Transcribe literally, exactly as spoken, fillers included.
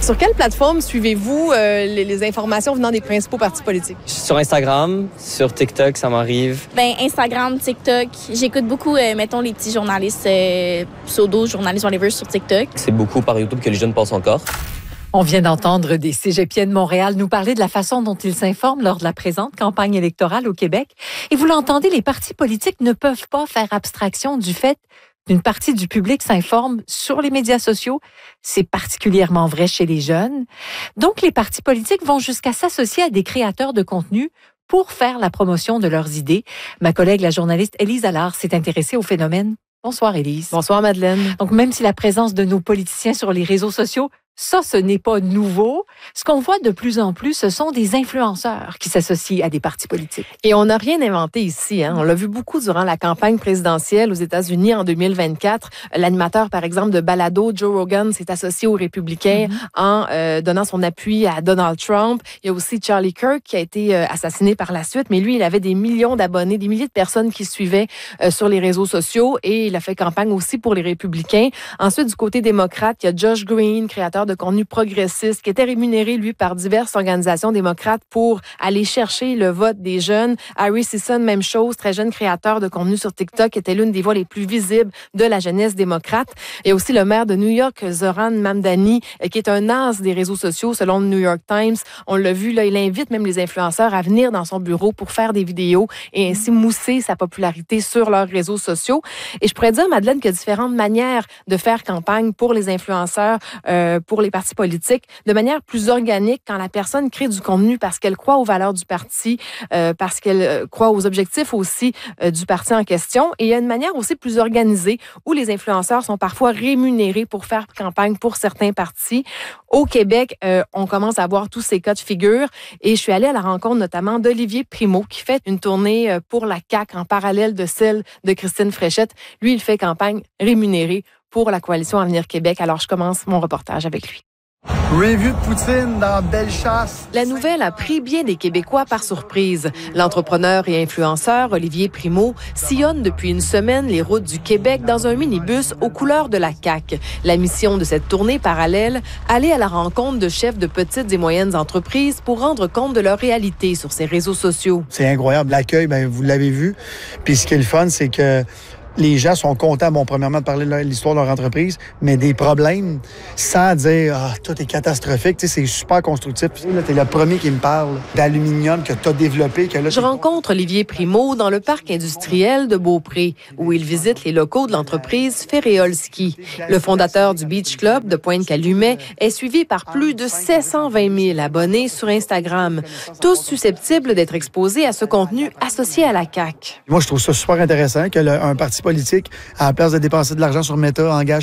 Sur quelle plateforme suivez-vous euh, les, les informations venant des principaux partis politiques? Sur Instagram, sur TikTok, ça m'arrive. Ben Instagram, TikTok. J'écoute beaucoup, euh, mettons, les petits journalistes euh, pseudo, journalistes, whatever, sur TikTok. C'est beaucoup par YouTube que les jeunes passent encore. On vient d'entendre des cégepiens de Montréal nous parler de la façon dont ils s'informent lors de la présente campagne électorale au Québec. Et vous l'entendez, les partis politiques ne peuvent pas faire abstraction du fait qu'une partie du public s'informe sur les médias sociaux. C'est particulièrement vrai chez les jeunes. Donc, les partis politiques vont jusqu'à s'associer à des créateurs de contenu pour faire la promotion de leurs idées. Ma collègue, la journaliste Élise Allard, s'est intéressée au phénomène. Bonsoir, Élise. Bonsoir, Madeleine. Donc, même si la présence de nos politiciens sur les réseaux sociaux, ça, ce n'est pas nouveau. Ce qu'on voit de plus en plus, ce sont des influenceurs qui s'associent à des partis politiques. Et on n'a rien inventé ici. Hein. On l'a vu beaucoup durant la campagne présidentielle aux États-Unis en deux mille vingt-quatre. L'animateur, par exemple, de Balado, Joe Rogan, s'est associé aux Républicains mm-hmm. en euh, donnant son appui à Donald Trump. Il y a aussi Charlie Kirk qui a été euh, assassiné par la suite, mais lui, il avait des millions d'abonnés, des milliers de personnes qui suivaient euh, sur les réseaux sociaux et il a fait campagne aussi pour les Républicains. Ensuite, du côté démocrate, il y a Josh Green, créateur de contenu progressiste, qui était rémunéré, lui, par diverses organisations démocrates pour aller chercher le vote des jeunes. Harry Sisson, même chose, très jeune créateur de contenu sur TikTok, était l'une des voix les plus visibles de la jeunesse démocrate. Et aussi le maire de New York, Zoran Mamdani, qui est un as des réseaux sociaux, selon le New York Times. On l'a vu, là, il invite même les influenceurs à venir dans son bureau pour faire des vidéos et ainsi mousser sa popularité sur leurs réseaux sociaux. Et je pourrais dire, Madeleine, qu'il y a différentes manières de faire campagne pour les influenceurs, euh, pour les partis politiques, de manière plus organique quand la personne crée du contenu parce qu'elle croit aux valeurs du parti, euh, parce qu'elle croit aux objectifs aussi euh, du parti en question. Et il y a une manière aussi plus organisée où les influenceurs sont parfois rémunérés pour faire campagne pour certains partis. Au Québec, euh, on commence à voir tous ces cas de figure et je suis allée à la rencontre notamment d'Olivier Primo qui fait une tournée pour la C A Q en parallèle de celle de Christine Fréchette. Lui, il fait campagne rémunérée pour la Coalition Avenir Québec. Alors, je commence mon reportage avec lui. Review de poutine dans Bellechasse. La nouvelle a pris bien des Québécois par surprise. L'entrepreneur et influenceur Olivier Primo sillonne depuis une semaine les routes du Québec dans un minibus aux couleurs de la C A Q. La mission de cette tournée parallèle, aller à la rencontre de chefs de petites et moyennes entreprises pour rendre compte de leur réalité sur ces réseaux sociaux. C'est incroyable. L'accueil, ben, vous l'avez vu. Puis ce qui est le fun, c'est que les gens sont contents, bon, premièrement, de parler de l'histoire de leur entreprise, mais des problèmes, sans dire « Ah, tout est catastrophique », tu sais, c'est super constructif. Là, t'es le premier qui me parle d'aluminium que t'as développé. Que là, Je rencontre Olivier Primo dans le parc industriel de Beaupré, où il visite les locaux de l'entreprise Ferréol Ski. Le fondateur du Beach Club de Pointe-Calumet est suivi par plus de sept cent vingt mille abonnés sur Instagram, tous susceptibles d'être exposés à ce contenu associé à la C A Q. Moi, je trouve ça super intéressant que le, un parti politique, à la place de dépenser de l'argent sur Meta, engage